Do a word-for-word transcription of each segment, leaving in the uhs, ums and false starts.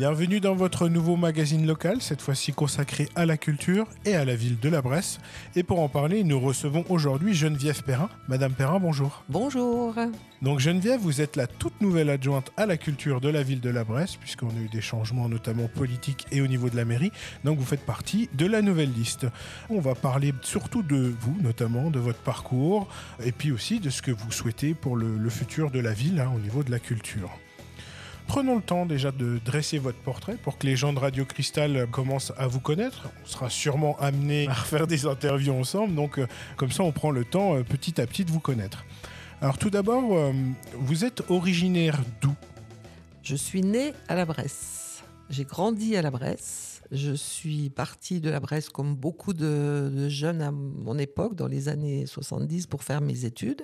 Bienvenue dans votre nouveau magazine local, cette fois-ci consacré à la culture et à la ville de la Bresse. Et pour en parler, nous recevons aujourd'hui Geneviève Perrin. Madame Perrin, bonjour. Bonjour. Donc Geneviève, vous êtes la toute nouvelle adjointe à la culture de la ville de la Bresse, puisqu'on a eu des changements notamment politiques et au niveau de la mairie. Donc vous faites partie de la nouvelle liste. On va parler surtout de vous, notamment de votre parcours, et puis aussi de ce que vous souhaitez pour le, le futur de la ville hein, au niveau de la culture. Prenons le temps déjà de dresser votre portrait pour que les gens de Radio Cristal commencent à vous connaître. On sera sûrement amenés à refaire des interviews ensemble, donc euh, comme ça on prend le temps euh, petit à petit de vous connaître. Alors tout d'abord, euh, vous êtes originaire d'où ? Je suis née à la Bresse. J'ai grandi à la Bresse. Je suis partie de la Bresse comme beaucoup de, de jeunes à mon époque, dans les années soixante-dix, pour faire mes études.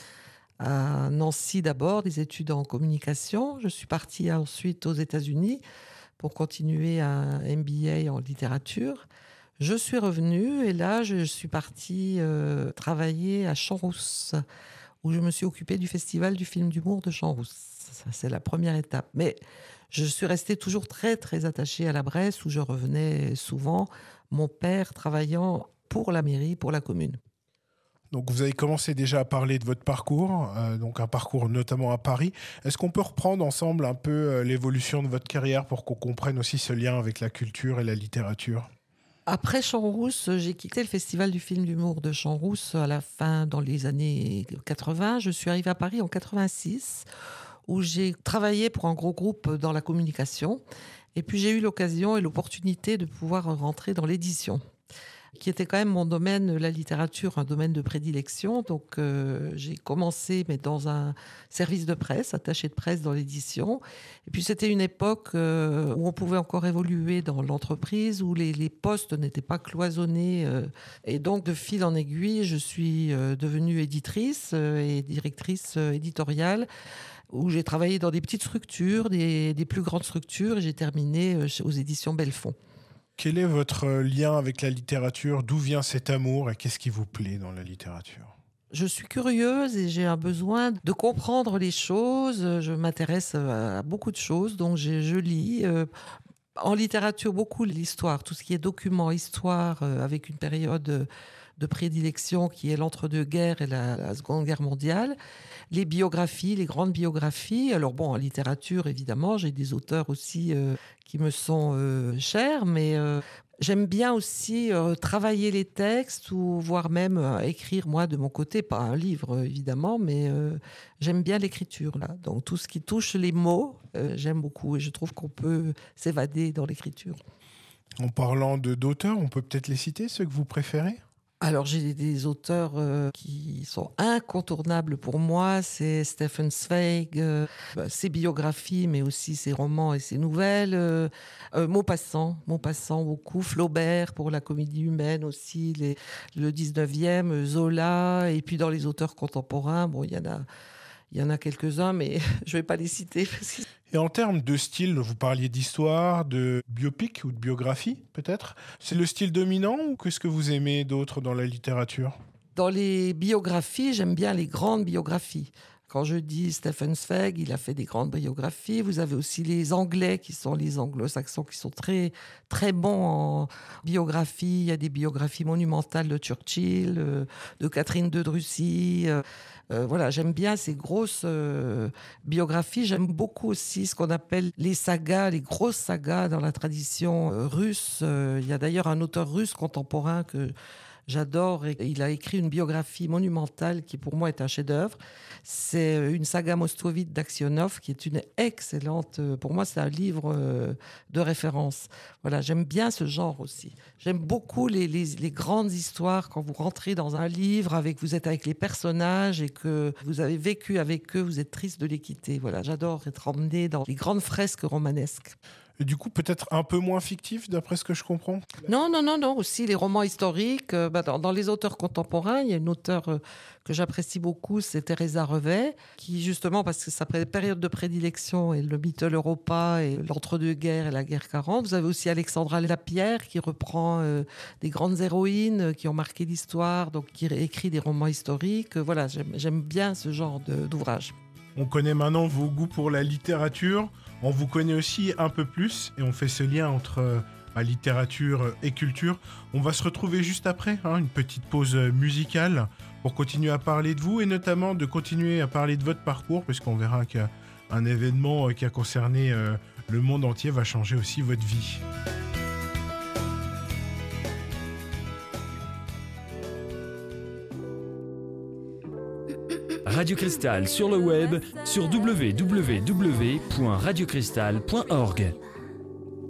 À Nancy d'abord, des études en communication. Je suis partie ensuite aux États-Unis pour continuer un M B A en littérature. Je suis revenue et là, je suis partie euh, travailler à Champs-Rousse, où je me suis occupée du festival du film d'humour de Champs-Rousse. Ça, c'est la première étape. Mais je suis restée toujours très, très attachée à la Bresse, où je revenais souvent, mon père travaillant pour la mairie, pour la commune. Donc vous avez commencé déjà à parler de votre parcours, euh, donc un parcours notamment à Paris. Est-ce qu'on peut reprendre ensemble un peu euh, l'évolution de votre carrière pour qu'on comprenne aussi ce lien avec la culture et la littérature ? Après Champs-Rousse, j'ai quitté le festival du film d'humour de Champs-Rousse à la fin, dans les années quatre-vingts. Je suis arrivée à Paris en quatre-vingt-six, où j'ai travaillé pour un gros groupe dans la communication. Et puis j'ai eu l'occasion et l'opportunité de pouvoir rentrer dans l'édition, qui était quand même mon domaine, la littérature, un domaine de prédilection. Donc euh, j'ai commencé mais dans un service de presse, attaché de presse dans l'édition. Et puis c'était une époque euh, où on pouvait encore évoluer dans l'entreprise, où les, les postes n'étaient pas cloisonnés. Euh, et donc de fil en aiguille, je suis euh, devenue éditrice euh, et directrice euh, éditoriale, où j'ai travaillé dans des petites structures, des, des plus grandes structures, et j'ai terminé euh, aux éditions Belfond. Quel est votre lien avec la littérature ? D'où vient cet amour et qu'est-ce qui vous plaît dans la littérature ? Je suis curieuse et j'ai un besoin de comprendre les choses. Je m'intéresse à beaucoup de choses, donc je, je lis. Euh, en littérature, beaucoup l'histoire, tout ce qui est document, histoire, euh, avec une période de prédilection qui est l'entre-deux-guerres et la, la Seconde Guerre mondiale. Les biographies, les grandes biographies. Alors bon, en littérature, évidemment, j'ai des auteurs aussi euh, qui me sont euh, chers, mais euh, j'aime bien aussi euh, travailler les textes ou voire même euh, écrire moi de mon côté, pas un livre évidemment, mais euh, j'aime bien l'écriture là. Donc tout ce qui touche les mots, euh, j'aime beaucoup et je trouve qu'on peut s'évader dans l'écriture. En parlant de, d'auteurs, on peut peut-être les citer, ceux que vous préférez ? Alors j'ai des auteurs euh, qui sont incontournables pour moi, c'est Stefan Zweig, euh, ses biographies, mais aussi ses romans et ses nouvelles. Euh, euh, Maupassant, Maupassant beaucoup, Flaubert pour la comédie humaine aussi, les, le dix-neuvième, Zola, et puis dans les auteurs contemporains, bon il y en a, il y en a quelques-uns, mais je vais pas les citer. Parce que... Et en termes de style, vous parliez d'histoire, de biopic ou de biographie, peut-être. C'est le style dominant ou qu'est-ce que vous aimez d'autre dans la littérature ? Dans les biographies, j'aime bien les grandes biographies. Quand je dis Stefan Zweig, il a fait des grandes biographies. Vous avez aussi les Anglais, qui sont les anglo-saxons, qui sont très, très bons en biographie. Il y a des biographies monumentales de Churchill, euh, de Catherine de Russie. Euh, euh, voilà, j'aime bien ces grosses euh, biographies. J'aime beaucoup aussi ce qu'on appelle les sagas, les grosses sagas dans la tradition euh, russe. Euh, il y a d'ailleurs un auteur russe contemporain que j'adore, et il a écrit une biographie monumentale qui pour moi est un chef-d'œuvre. C'est une saga moscovite d'Aksionov qui est une excellente, pour moi c'est un livre de référence. Voilà, j'aime bien ce genre aussi. J'aime beaucoup les, les, les grandes histoires quand vous rentrez dans un livre, avec, vous êtes avec les personnages et que vous avez vécu avec eux, vous êtes triste de les quitter. Voilà, j'adore être emmené dans les grandes fresques romanesques. Et du coup, peut-être un peu moins fictif, d'après ce que je comprends ? Non, non, non, non. Aussi, les romans historiques. Euh, bah, dans, dans les auteurs contemporains, il y a une auteure euh, que j'apprécie beaucoup, c'est Teresa Revet, qui justement, parce que sa période de prédilection est le Mittel Europa et l'entre-deux-guerres et la guerre quarante. Vous avez aussi Alexandra Lapierre qui reprend euh, des grandes héroïnes qui ont marqué l'histoire, donc qui écrit des romans historiques. Voilà, j'aime, j'aime bien ce genre de, d'ouvrage. On connaît maintenant vos goûts pour la littérature. On vous connaît aussi un peu plus et on fait ce lien entre euh, bah, littérature et culture. On va se retrouver juste après, hein, une petite pause musicale pour continuer à parler de vous et notamment de continuer à parler de votre parcours, puisqu'on verra qu'un événement qui a concerné euh, le monde entier va changer aussi votre vie. Radio Cristal sur le web sur w w w point radio cristal point org.